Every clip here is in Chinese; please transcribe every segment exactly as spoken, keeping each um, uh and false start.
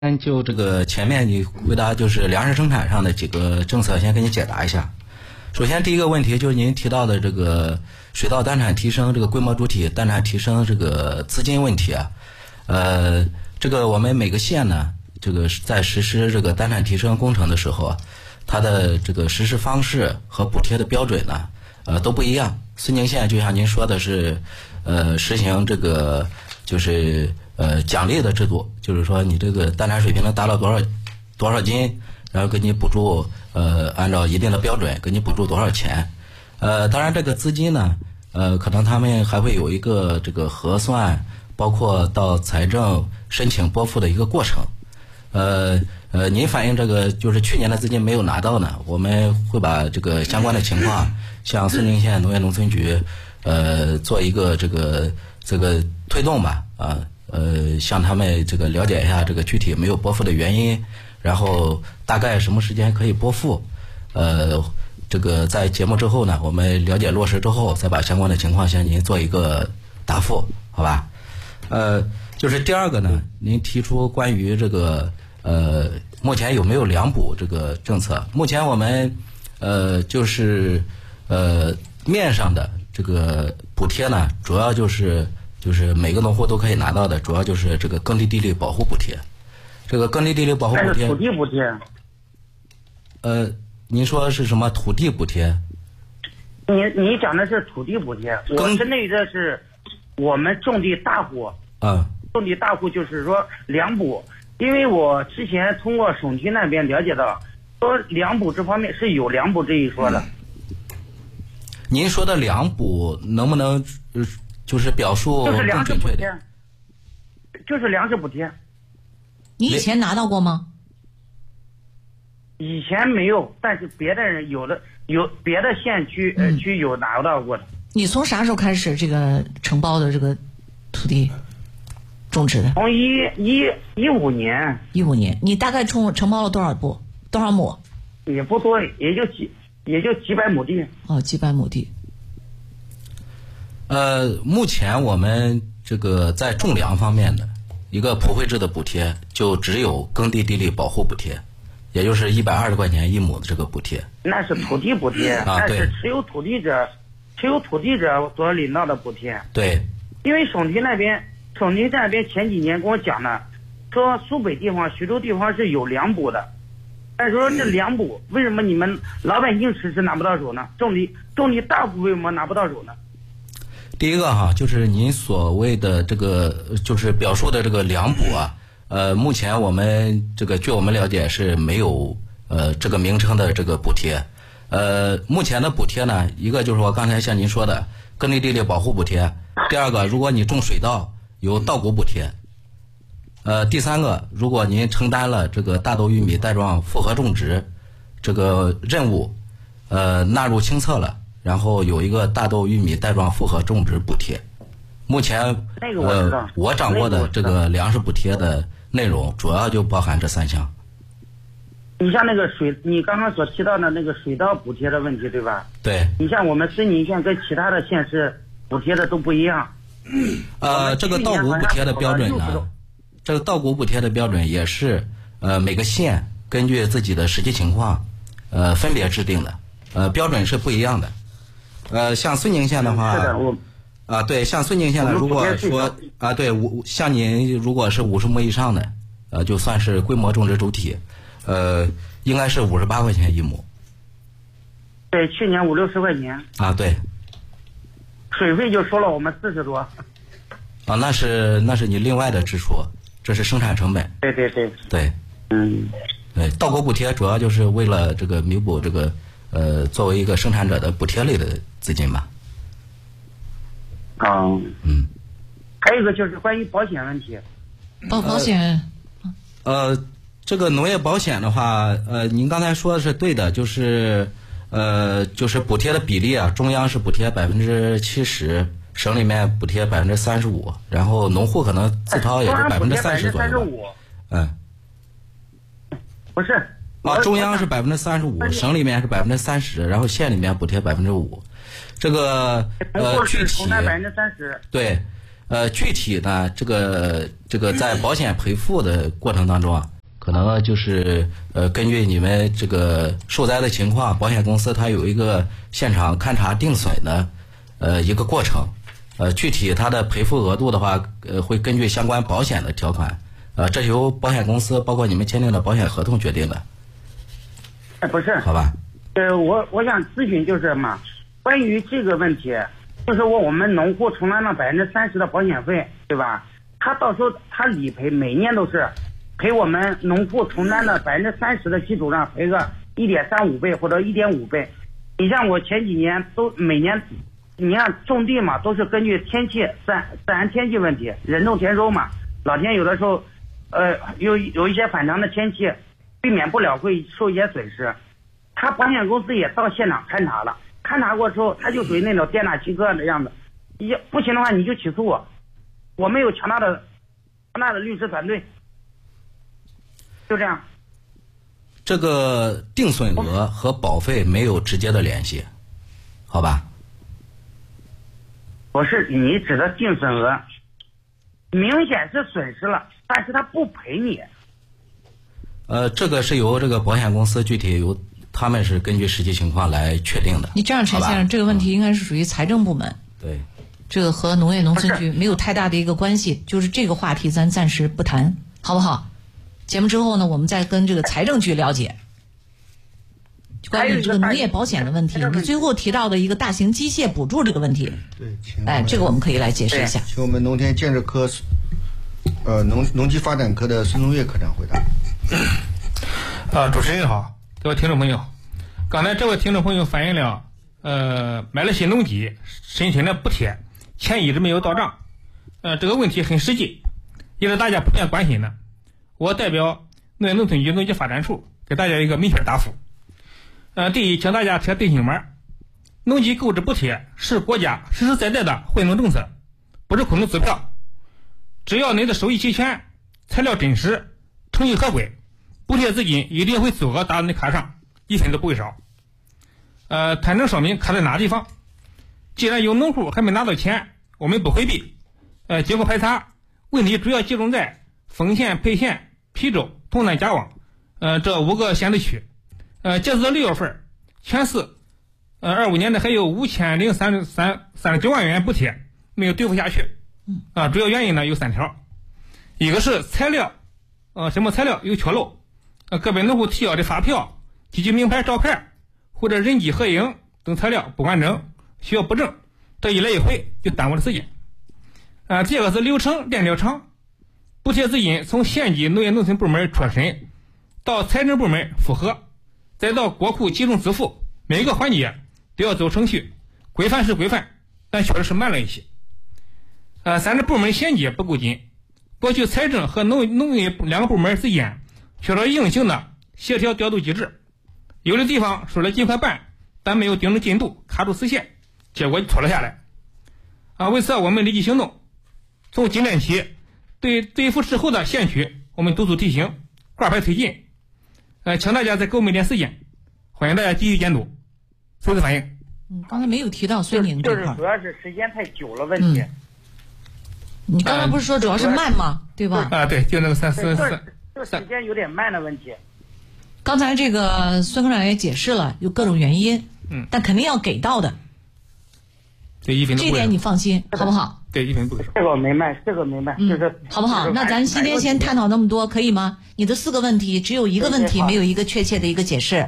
先就这个前面你回答就是粮食生产上的几个政策，先给你解答一下。首先第一个问题就是您提到的这个水稻单产提升、这个规模主体单产提升这个资金问题啊，呃，这个我们每个县呢，这个在实施这个单产提升工程的时候，它的这个实施方式和补贴的标准呢，呃，都不一样。绥宁县就像您说的是，呃，实行这个就是呃奖励的制度，就是说你这个单产水平能达到多少多少斤，然后给你补助，呃，按照一定的标准给你补助多少钱。呃，当然这个资金呢，呃，可能他们还会有一个这个核算，包括到财政申请拨付的一个过程。呃呃，您反映这个就是去年的资金没有拿到呢，我们会把这个相关的情况向绥宁县农业农村局呃做一个这个这个推动吧，啊呃向他们这个了解一下这个具体没有拨付的原因，然后大概什么时间可以拨付，呃这个在节目之后呢，我们了解落实之后，再把相关的情况向您做一个答复，好吧？呃，就是第二个呢，您提出关于这个呃，目前有没有粮补这个政策？目前我们呃就是呃面上的这个补贴呢，主要就是就是每个农户都可以拿到的，主要就是这个耕地地力保护补贴。这个耕地地力保护补贴， 土地补贴。 呃，您说是什么土地补贴？ 你你讲的是土地补贴，我针对的是我们种地大户。 嗯， 种地大户就是说粮补，因为我之前通过省区那边了解到，说粮补这方面是有粮补这一说的。 嗯、您说的粮补能不能呃就是表述就是粮食补贴， 点就是粮食补贴。 你以前拿到过吗？ 以前没有，但是别的人有的有别的县区呃区有拿到过的。 你从啥时候开始这个承包的这个土地种植的？ 从一一一五年。 一五年，你大概承承包了多少步？多少亩？ 也不多，也就几也就几百亩地。 哦，几百亩地。 呃，目前我们这个在种粮方面的一个普惠制的补贴，就只有耕地地力保护补贴，也就是一百二十块钱一亩的这个补贴。 那是土地补贴， 啊、 那是持有土地者持有土地者所领到的补贴。 对。 因为省区那边，省区那边前几年跟我讲呢，说苏北地方、徐州地方是有粮补的，但是说这粮补为什么你们老百姓迟迟拿不到手呢？种地种地大户为什么拿不到手呢？ 第一个哈，就是您所谓的这个，就是表述的这个粮补啊，呃，目前我们这个据我们了解是没有呃这个名称的这个补贴，呃，目前的补贴呢，一个就是我刚才像您说的耕地地力保护补贴，第二个，如果你种水稻有稻谷补贴，呃，第三个，如果您承担了这个大豆、玉米带状复合种植这个任务，呃，纳入清册了。然后有一个大豆、玉米带状复合种植补贴，目前那个我知道、 呃我掌握的这个粮食补贴的内容主要就包含这三项。 你像那个水，你刚刚所提到的那个水稻补贴的问题，对吧？ 对。 你像我们绥宁县跟其他的县市补贴的都不一样。 呃，这个稻谷补贴的标准呢，这个稻谷补贴的标准也是呃每个县根据自己的实际情况呃分别制定的，呃标准是不一样的。呃，像绥宁县的话， 是的，我啊，对，像绥宁县的，如果说啊，对，五像您如果是五十亩以上的，呃，就算是规模种植主体，呃，应该是五十八块钱一亩。 对，去年五六十块钱。 啊，对。 水费就收了我们四十多。 啊，那是那是你另外的支出，这是生产成本。 对对对。 对。 嗯。 对，稻谷补贴主要就是为了这个弥补这个。呃，作为一个生产者的补贴类的资金吧。 哦， 嗯， 还有一个就是关于保险问题。 保保险。 呃，这个农业保险的话，呃，您刚才说的是对的，就是呃，就是补贴的比例啊，中央是补贴百分之七十，省里面补贴百分之三十五，然后农户可能自掏也是百分之三十左右。嗯。 不是。 啊，中央是百分之三十五，省里面是百分之三十，然后县里面补贴百分之五。这个呃具体百分之三十。 对， 呃，具体呢，这个这个在保险赔付的过程当中啊，可能就是呃，根据你们这个受灾的情况，保险公司它有一个现场勘查定损的呃一个过程。呃，具体它的赔付额度的话，呃，会根据相关保险的条款，呃，这由保险公司包括你们签订的保险合同决定的。 哎，不是， 好吧？ 呃，我我想咨询就是嘛，关于这个问题。就是我我们农户承担了百分之三十的保险费，对吧？他到时候他理赔每年都是赔我们农户承担的百分之三十的基础上赔个一点三五倍或者一点五倍。你像我前几年都每年，你看种地嘛，都是根据天气自然自然天气问题，人种田收嘛，老天有的时候，呃，有有一些反常的天气，避免不了会受一些损失。他保险公司也到现场勘查了。勘察过之后，他就属于那种店大欺客的样子，也不行的话你就起诉我，我们有强大的强大的律师团队，就这样。 这个定损额和保费没有直接的联系，好吧？ 不是你指的定损额，明显是损失了，但是他不赔你。 呃，这个是由这个保险公司具体由。他们是根据实际情况来确定的。 你这样，陈先生，这个问题应该是属于财政部门。 嗯、对， 这个和农业农村局没有太大的一个关系，就是这个话题咱暂时不谈，好不好？节目之后呢，我们再跟这个财政局了解。关于这个农业保险的问题，你最后提到的一个大型机械补助这个问题， 对， 哎，这个我们可以来解释一下。 请我们农田建设科，呃，农农机发展科的孙宗岳科长回答。 啊，主持人好。各位听众朋友，刚才这位听众朋友反映了，呃，买了新农机，申请了补贴，钱一直没有到账，呃，这个问题很实际，也是大家普遍关心的。我代表农业农村局农机发展处给大家一个明确答复。呃，第一，请大家贴对心丸，农机购置补贴是国家实实在在的惠农政策，不是空头支票。只要你的收益齐全，材料真实，诚意合规，补贴资金一定会足额打到你卡上，一分都不会少。呃，坦诚说明卡在哪地方。既然有农户还没拿到钱，我们不回避。呃，经过排查，问题主要集中在丰县、沛县、郫州、潼南、贾汪，呃，这五个县的区。呃，截止到六月份，全市呃二五年的还有五千零三十三三十九万元补贴没有兑付下去。啊、呃，主要原因呢有三条，一个是材料，呃，什么材料有缺漏。呃，个别农户提交的发票、机器名牌、照片或者人机合影等材料不完整，需要补正，这一来一回就耽误了时间。啊、呃，第二个是流程链条长，补贴资金从县级农业农村部门出审，到财政部门复核，再到国库集中支付，每个环节都要走程序，规范是规范，但确实是慢了一些。呃，三是部门衔接不够紧，过去财政和农农业两个部门之间缺少硬性的协调调度机制，有的地方说了尽快办，但没有盯准进度，卡住实现，结果就拖了下来。啊，为此我们立即行动，从今天起，对对付滞后的县区，我们督促提醒，挂牌推进。呃，请大家再给我们一点时间，欢迎大家继续监督。随时反映。 嗯，刚才没有提到孙宁这块， 就是主要是时间太久了问题。 嗯、你刚才不是说主要是慢吗？对吧？ 啊，对，就那个三四四。这时间有点慢的问题。 刚才这个孙科长也解释了，有各种原因， 嗯， 但肯定要给到的。 对，一分都不这点你放心，好不好？ 对，一分不给少。 这个我明白，这个明白， 嗯、 就是好不好？那咱今天先探讨那么多，可以吗？你的四个问题，只有一个问题没有一个确切的一个解释。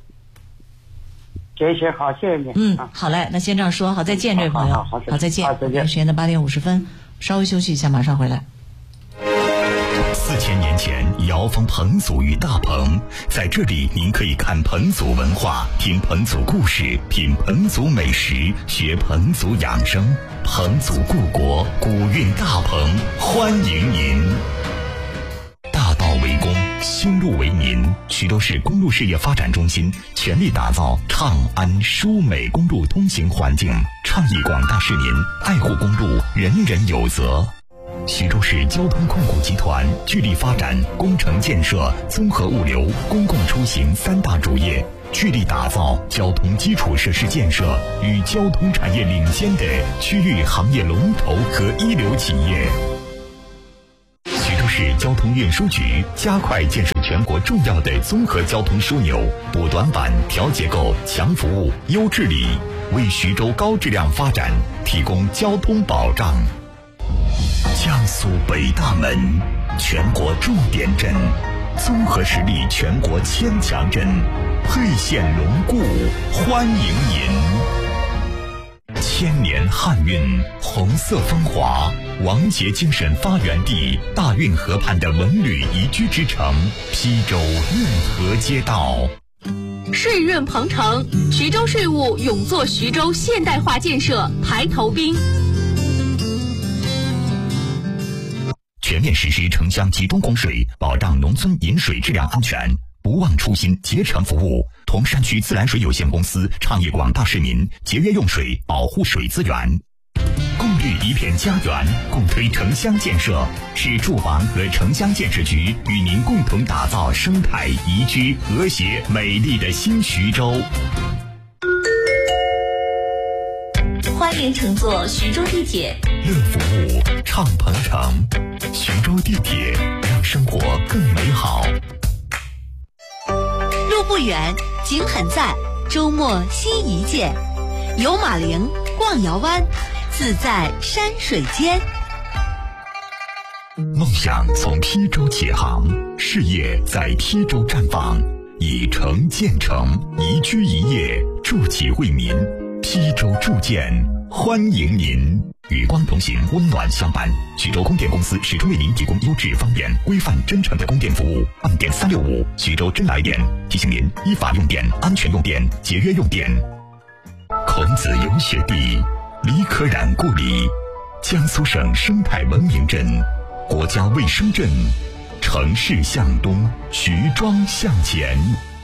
行行，好，谢谢你。 嗯，好嘞，那先这样说，好，再见，这位朋友， 好，好， 好，再见。 再见。 时间的八点五十分，稍微休息一下，马上回来。 四千年前，瑶坊彭祖与大棚，在这里您可以看彭祖文化，听彭祖故事，品彭祖美食，学彭祖养生。彭祖故国，古韵大棚，欢迎您。大道为公，修路为民。徐州市公路事业发展中心全力打造畅安舒美公路通行环境，倡议广大市民爱护公路，人人有责。 徐州市交通控股集团致力发展工程建设、综合物流、公共出行三大主业，致力打造交通基础设施建设与交通产业领先的区域行业龙头和一流企业。徐州市交通运输局加快建设全国重要的综合交通枢纽，补短板、调结构、强服务、优治理，为徐州高质量发展提供交通保障。江苏北大门，全国重点镇，综合实力全国千强镇，沛县龙固欢迎您。千年汉运，红色风华，王杰精神发源地，大运河畔的文旅宜居之城邳州运河街道。 税润鹏程，徐州税务永做徐州现代化建设排头兵。 全面实施城乡集中供水，保障农村饮水质量安全，不忘初心，竭诚服务。同山区自来水有限公司倡议广大市民节约用水，保护水资源。共绿一片家园，共推城乡建设，市住房和城乡建设局与您共同打造生态宜居、和谐、美丽的新徐州。 欢迎乘坐徐州地铁， 乐服务，畅鹏程。徐州地铁，让生活更美好。 路不远，景很在，周末心一见。游马陵，逛瑶湾，自在山水间。 梦想从邳州起航，事业在邳州绽放，以城建城，宜居宜业，筑起为民。邳州铸建欢迎您，与光同行，温暖相伴。徐州供电公司始终为您提供优质、方便、规范、真诚的供电服务。按电三六五，徐州真来电。提醒您：依法用电，安全用电，节约用电。孔子游学地，李可染故里，江苏省生态文明镇，国家卫生镇。城市向东，徐庄向前。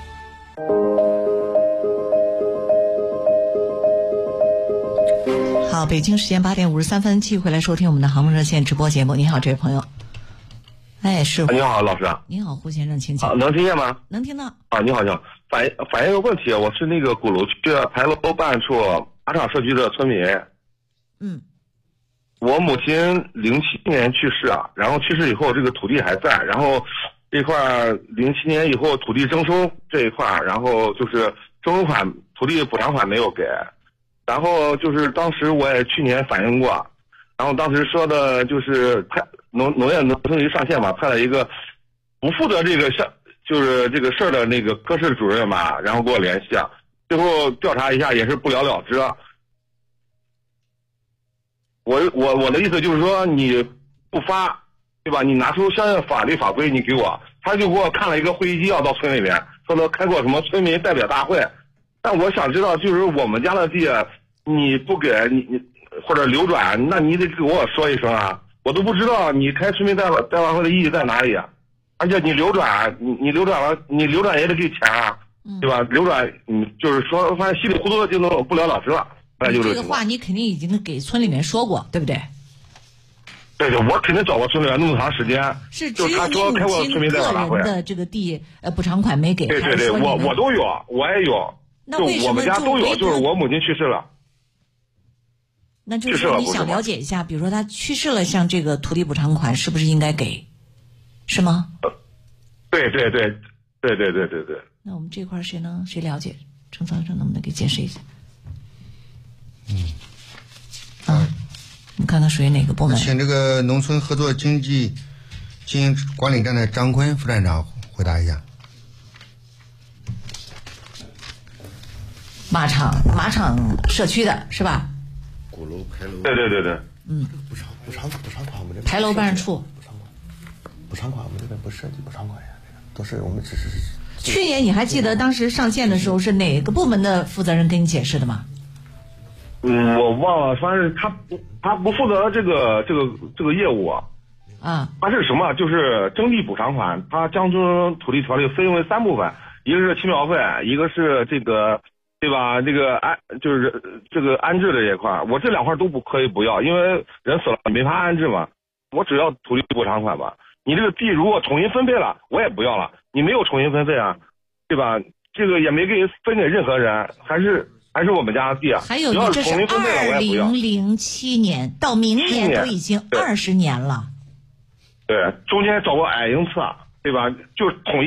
好，北京时间八点五十三分，继续回来收听我们的航空热线直播节目。你好，这位朋友。哎，是。 你好，老师。 你好，胡先生，请讲。 啊，能听见吗？ 能听到。 啊，你好，你好。反映反映个问题，我是那个鼓楼区牌楼办事处马场社区的村民。 嗯。 我母亲零七年去世啊，然后去世以后，这个土地还在，然后这块零七年以后土地征收这一块，然后就是征收款、土地补偿款没有给。然后就是当时我也去年反映过，然后当时说的就是派农农业农村局上线嘛，派了一个不负责这个项就是这个事儿的那个科室主任嘛，然后给我联系，最后调查一下也是不了了之。我我我的意思就是说你不发，对吧？你拿出相应法律法规你给我，他就给我看了一个会议纪要到村里面，说他开过什么村民代表大会，但我想知道就是我们家的地。你不给你你或者流转，那你得给我说一声啊！我都不知道你开村民代表代表会的意义在哪里啊！而且你流转，你你流转了，你流转也得给钱啊，对吧？流转，嗯，就是说，反正稀里糊涂的就能不了了之了。那就这个话你肯定已经给村里面说过，对不对？ 对对，我肯定找过村里面那么长时间， 是就是他说开过村民代表大会的这个地呃补偿款没给。 对对对，我我都有，我也有， 那为什么就我们家都有，就是我母亲去世了。 那就是说你想了解一下，比如说他去世了，像这个土地补偿款是不是应该给，是吗？ 呃、对对对对对对对对。 那我们这块谁能谁了解？陈方生能不能给解释一下？ 嗯。 啊，你看他属于哪个部门？ 请这个农村合作经济经营管理站的张坤副站长回答一下。 马场马场社区的是吧？ 鼓楼牌楼。 对对对对。 嗯。 补偿补偿补偿款我们这牌楼办事处。 补偿款，补偿款我们这边不涉及补偿款呀，都是我们只是。 去年你还记得当时上线的时候是哪个部门的负责人跟你解释的吗？ 嗯，我忘了，反正他不他不负责这个这个这个业务啊。 啊。 他是什么？就是征地补偿款，他江苏土地条例分为三部分，一个是青苗费，一个是这个。对吧？这个安就是这个安置的这块，我这两块都不可以不要，因为人死了没法安置嘛。 我只要土地补偿款吧。你这个地如果重新分配了，我也不要了。你没有重新分配啊，对吧？这个也没给分给任何人，还是还是我们家的地啊。 还有， 你要这是是重新分配了，我二也不要。 零零七年到明年都已经二十年了。 对，中间找过矮英策，对吧？就统一。